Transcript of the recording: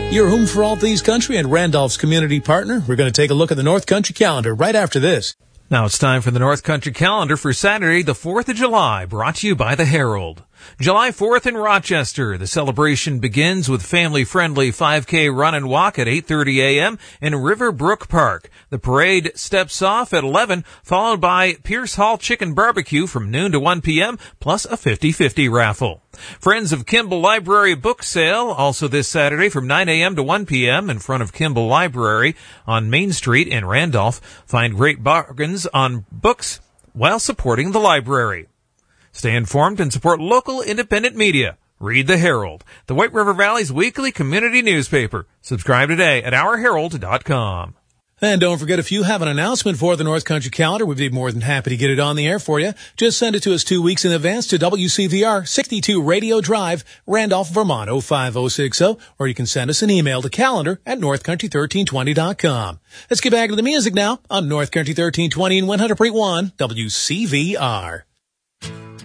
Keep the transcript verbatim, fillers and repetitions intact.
Your home for all things country and Randolph's community partner. We're going to take a look at the North Country calendar right after this. Now it's time for the North Country calendar for Saturday, the fourth of July, brought to you by the Herald. July fourth in Rochester, the celebration begins with family-friendly five K run and walk at eight thirty a.m. in Riverbrook Park. The parade steps off at eleven, followed by Pierce Hall Chicken Barbecue from noon to one p.m., plus a fifty-fifty raffle. Friends of Kimball Library book sale, also this Saturday from nine a.m. to one p.m. in front of Kimball Library on Main Street in Randolph. Find great bargains on books while supporting the library. Stay informed and support local independent media. Read the Herald, the White River Valley's weekly community newspaper. Subscribe today at our herald dot com. And don't forget, if you have an announcement for the North Country calendar, we'd be more than happy to get it on the air for you. Just send it to us two weeks in advance to W C V R, sixty-two Radio Drive, Randolph, Vermont, oh five oh six oh, or you can send us an email to calendar at north country thirteen twenty dot com. Let's get back to the music now on North Country thirteen twenty and one hundred point one W C V R.